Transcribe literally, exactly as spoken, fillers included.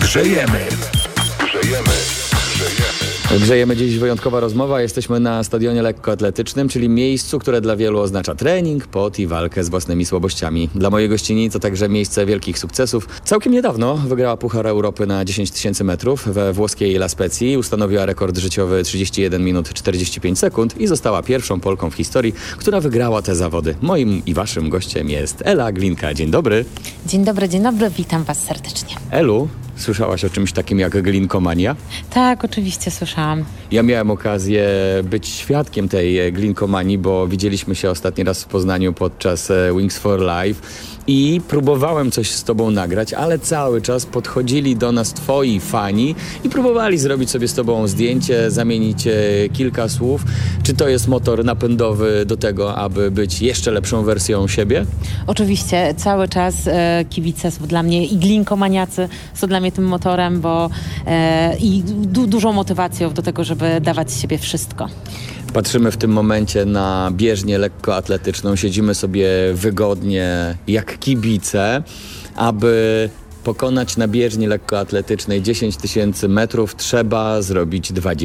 Grzejemy. Grzejemy. Grzejemy. Grzejemy dziś wyjątkowa rozmowa. Jesteśmy na stadionie lekkoatletycznym, czyli miejscu, które dla wielu oznacza trening, pot i walkę z własnymi słabościami. Dla mojej gościni to także miejsce wielkich sukcesów. Całkiem niedawno wygrała Puchar Europy na dziesięć tysięcy metrów we włoskiej La Spezii. Ustanowiła rekord życiowy trzydzieści jeden minut czterdzieści pięć sekund i została pierwszą Polką w historii, która wygrała te zawody. Moim i waszym gościem jest Ela Glinka. Dzień dobry. Dzień dobry, dzień dobry, witam was serdecznie. Elu, słyszałaś o czymś takim jak glinkomania? Tak, oczywiście słyszałam. Ja miałem okazję być świadkiem tej glinkomanii, bo widzieliśmy się ostatni raz w Poznaniu podczas Wings for Life i próbowałem coś z tobą nagrać, ale cały czas podchodzili do nas twoi fani i próbowali zrobić sobie z tobą zdjęcie, zamienić e, kilka słów. Czy to jest motor napędowy do tego, aby być jeszcze lepszą wersją siebie? Oczywiście, cały czas e, kibice są dla mnie i glinkomaniacy są dla mnie tym motorem, bo e, i du- dużą motywacją do tego, żeby dawać z siebie wszystko. Patrzymy w tym momencie na bieżnię lekkoatletyczną, siedzimy sobie wygodnie jak kibice. Aby pokonać na bieżni lekkoatletycznej dziesięć tysięcy metrów, trzeba zrobić dwadzieścia